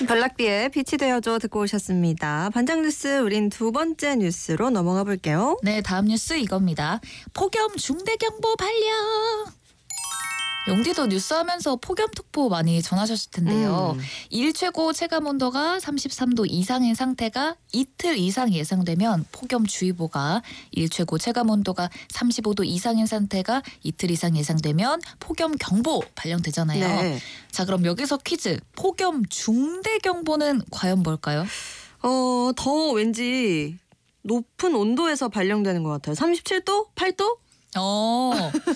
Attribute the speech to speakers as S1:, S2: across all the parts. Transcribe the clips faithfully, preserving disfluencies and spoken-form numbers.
S1: 블락비의 빛이 되어줘 듣고 오셨습니다. 반장 뉴스 우린 두 번째 뉴스로 넘어가 볼게요.
S2: 네, 다음 뉴스 이겁니다. 폭염 중대경보 발령. 영디도 뉴스하면서 폭염특보 많이 전하셨을 텐데요.
S1: 음.
S2: 일 최고 체감온도가 삼십삼 도 이상인 상태가 이틀 이상 예상되면 폭염주의보가, 일 최고 체감온도가 삼십오 도 이상인 상태가 이틀 이상 예상되면 폭염경보 발령되잖아요.
S1: 네.
S2: 자, 그럼 여기서 퀴즈. 폭염 중대경보는 과연 뭘까요?
S1: 어, 더 왠지 높은 온도에서 발령되는 것 같아요. 삼십칠 도? 팔 도?
S2: 어,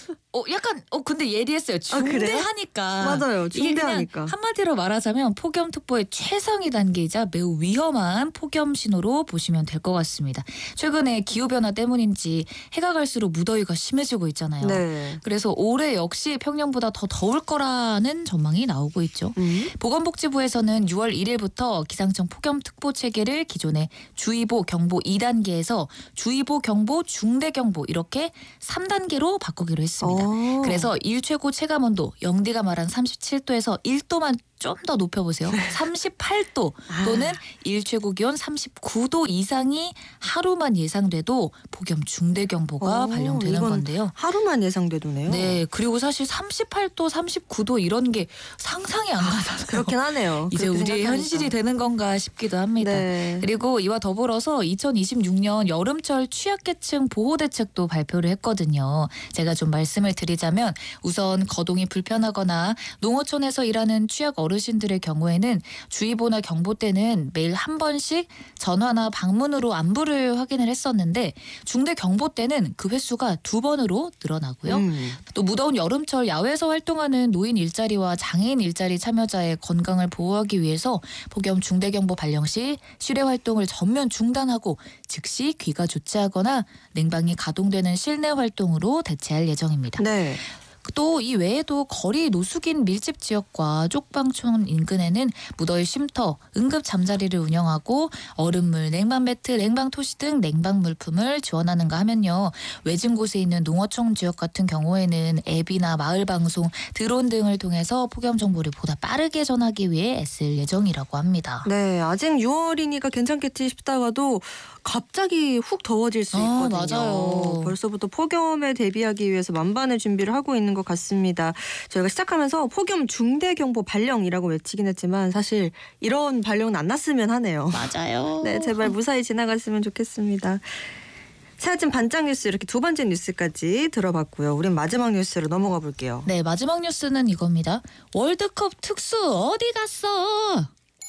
S2: 어 약간 어 근데 예리했어요.
S1: 아, 그래요?
S2: 중대하니까.
S1: 맞아요.
S2: 이게
S1: 중대하니까.
S2: 그냥 한마디로 말하자면 폭염특보의 최상위 단계이자 매우 위험한 폭염 신호로 보시면 될 것 같습니다. 최근에 기후변화 때문인지 해가 갈수록 무더위가 심해지고 있잖아요.
S1: 네.
S2: 그래서 올해 역시 평년보다 더 더울 거라는 전망이 나오고 있죠.
S1: 음.
S2: 보건복지부에서는 유월 일일부터 기상청 폭염특보 체계를 기존의 주의보, 경보 이 단계에서 주의보, 경보, 중대경보 이렇게 삼 단계로 바꾸기로 했습니다.
S1: 오.
S2: 그래서 일 최고 체감온도 영디가 말한 삼십칠 도에서 일 도만 좀 더 높여보세요. 삼십팔 도 또는 일 최고 기온 삼십구 도 이상이 하루만 예상돼도 폭염 중대경보가
S1: 오,
S2: 발령되는
S1: 이건
S2: 건데요.
S1: 하루만 예상되도네요.
S2: 네, 그리고 사실 삼십팔 도, 삼십구 도 이런 게 상상이 안 가잖아요.
S1: 그렇긴 하네요.
S2: 이제
S1: 그렇게
S2: 우리의
S1: 생각하니까.
S2: 현실이 되는 건가 싶기도 합니다.
S1: 네.
S2: 그리고 이와 더불어서 이천이십육 년 여름철 취약계층 보호대책도 발표를 했거든요. 제가 좀 말씀을 드리자면 우선 거동이 불편하거나 농어촌에서 일하는 취약 어르신들의 경우에는 주의보나 경보 때는 매일 한 번씩 전화나 방문으로 안부를 확인을 했었는데 중대 경보 때는 그 횟수가 두 번으로 늘어나고요.
S1: 음.
S2: 또 무더운 여름철 야외에서 활동하는 노인 일자리와 장애인 일자리 참여자의 건강을 보호하기 위해서 폭염 중대경보 발령 시 실외 활동을 전면 중단하고 즉시 귀가 조치하거나 냉방이 가동되는 실내 활동으로 대체할 예정입니다.
S1: 네.
S2: 또 이 외에도 거리 노숙인 밀집 지역과 쪽방촌 인근에는 무더위 쉼터, 응급 잠자리를 운영하고 얼음물, 냉방 매트, 냉방 토시 등 냉방 물품을 지원하는가 하면요. 외진 곳에 있는 농어촌 지역 같은 경우에는 앱이나 마을 방송, 드론 등을 통해서 폭염 정보를 보다 빠르게 전하기 위해 애쓸 예정이라고 합니다.
S1: 네, 아직 유월이니까 괜찮겠지 싶다가도 갑자기 훅 더워질 수
S2: 아,
S1: 있거든요.
S2: 맞아요.
S1: 벌써부터 폭염에 대비하기 위해서 만반의 준비를 하고 있는 것 같습니다. 저희가 시작하면서 폭염 중대경보 발령이라고 외치긴 했지만 사실 이런 발령은 안 났으면 하네요.
S2: 맞아요.
S1: 네, 제발 무사히 지나갔으면 좋겠습니다. 새아침 반짝 뉴스 이렇게 두 번째 뉴스까지 들어봤고요. 우린 마지막 뉴스로 넘어가 볼게요.
S2: 네, 마지막 뉴스는 이겁니다. 월드컵 특수 어디 갔어?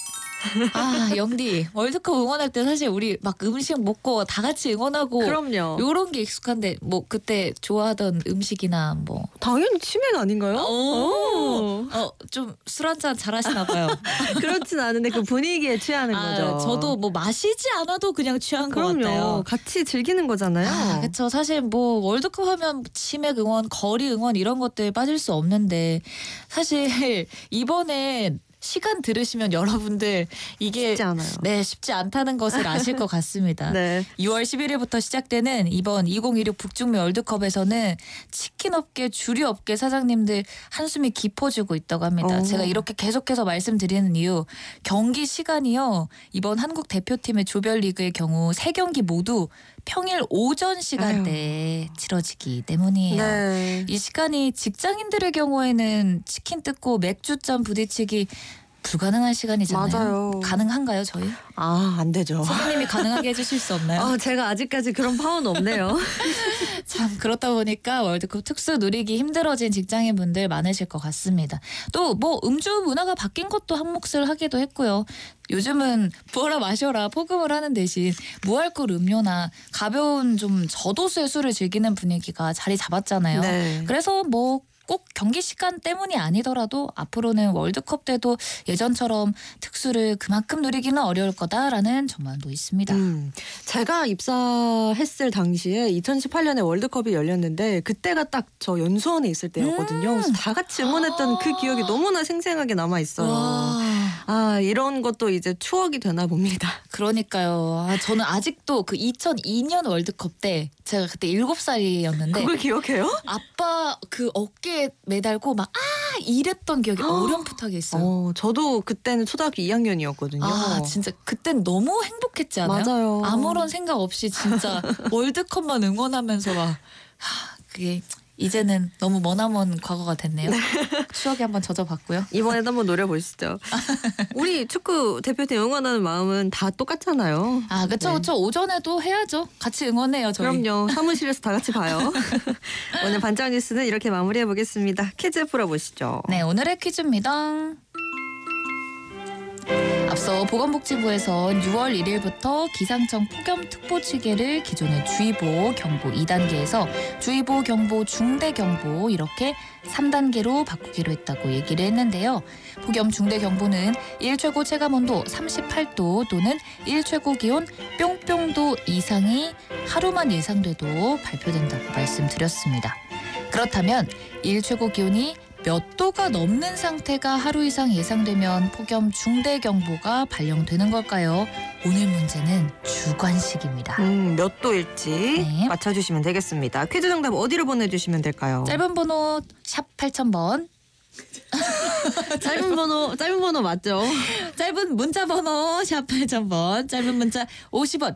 S2: 아, 영디 월드컵 응원할 때 사실 우리 막 음식 먹고 다 같이 응원하고
S1: 그럼요.
S2: 요런 게 익숙한데 뭐 그때 좋아하던 음식이나 뭐
S1: 당연히 치맥 아닌가요?
S2: 오, 어, 좀 술 한잔 잘하시나 봐요.
S1: 그렇진 않은데 그 분위기에 취하는
S2: 아,
S1: 거죠.
S2: 저도 뭐 마시지 않아도 그냥 취한 것
S1: 그럼요.
S2: 같아요.
S1: 같이 즐기는 거잖아요.
S2: 아, 그렇죠. 사실 뭐 월드컵 하면 치맥 응원, 거리 응원 이런 것들 빠질 수 없는데 사실 이번에 시간 들으시면 여러분들 이게
S1: 쉽지 않아요.
S2: 네, 쉽지 않다는 것을 아실 것 같습니다.
S1: 네.
S2: 유월 십일일부터 시작되는 이번 이천이십육 북중미 월드컵에서는 치킨업계, 주류업계 사장님들 한숨이 깊어지고 있다고 합니다.
S1: 오.
S2: 제가 이렇게 계속해서 말씀드리는 이유, 경기 시간이요. 이번 한국 대표팀의 조별리그의 경우 세 경기 모두 평일 오전 시간대에 치러지기 때문이에요.
S1: 네.
S2: 이 시간이 직장인들의 경우에는 치킨 뜯고 맥주잔 부딪히기 불가능한 시간이잖아요.
S1: 맞아요.
S2: 가능한가요, 저희?
S1: 아, 안 되죠.
S2: 선생님이 가능하게 해주실 수 없나요?
S1: 아, 제가 아직까지 그런 파워는 없네요.
S2: 참 그렇다 보니까 월드컵 특수 누리기 힘들어진 직장인분들 많으실 것 같습니다. 또 뭐 음주 문화가 바뀐 것도 한 몫을 하기도 했고요. 요즘은 부어라 마셔라 포금을 하는 대신 무알콜 음료나 가벼운 좀 저도수의 술을 즐기는 분위기가 자리 잡았잖아요.
S1: 네.
S2: 그래서 뭐 꼭 경기 시간 때문이 아니더라도 앞으로는 월드컵 때도 예전처럼 특수를 그만큼 누리기는 어려울 거다라는 전망도 있습니다.
S1: 음, 제가 입사했을 당시에 이천십팔 년에 월드컵이 열렸는데 그때가 딱 저 연수원에 있을 때였거든요.
S2: 음.
S1: 그래서 다 같이 응원했던 그 기억이 너무나 생생하게 남아 있어요.
S2: 와.
S1: 아, 이런 것도 이제 추억이 되나 봅니다.
S2: 그러니까요. 아, 저는 아직도 그 이천이 년 월드컵 때 제가 그때 일곱 살이었는데
S1: 그걸 기억해요?
S2: 아빠 그 어깨에 매달고 막 아 이랬던 기억이 어렴풋하게 있어요.
S1: 어, 저도 그때는 초등학교 이 학년이었거든요.
S2: 아 진짜 그땐 너무 행복했지 않아요?
S1: 맞아요.
S2: 아무런 생각 없이 진짜 월드컵만 응원하면서 막 하, 그게 이제는 너무 머나먼 과거가 됐네요. 추억에 한번 젖어봤고요.
S1: 이번에도 한번 노려보시죠. 우리 축구 대표팀 응원하는 마음은 다 똑같잖아요.
S2: 아 그쵸
S1: 네.
S2: 그쵸 오전에도 해야죠. 같이 응원해요 저희.
S1: 그럼요. 사무실에서 다 같이 봐요. 오늘 반짝 뉴스는 이렇게 마무리해 보겠습니다. 퀴즈 풀어보시죠.
S2: 네 오늘의 퀴즈입니다. 앞서 보건복지부에선 유월 일일부터 기상청 폭염특보 체계를 기존의 주의보, 경보 이 단계에서 주의보, 경보, 중대경보 이렇게 삼 단계로 바꾸기로 했다고 얘기를 했는데요. 폭염 중대경보는 일 최고 체감온도 삼십팔 도 또는 일 최고 기온 뿅뿅도 이상이 하루만 예상돼도 발표된다고 말씀드렸습니다. 그렇다면 일 최고 기온이 몇 도가 넘는 상태가 하루 이상 예상되면 폭염 중대경보가 발령되는 걸까요? 오늘 문제는 주관식입니다.
S1: 음, 몇 도일지
S2: 네.
S1: 맞춰주시면 되겠습니다. 퀴즈 정답 어디로 보내주시면 될까요?
S2: 짧은 번호 샵 팔천 번,
S1: 짧은 번호, 짧은 번호 맞죠?
S2: 짧은 문자 번호 샵 팔천 번, 짧은 문자 오십 원,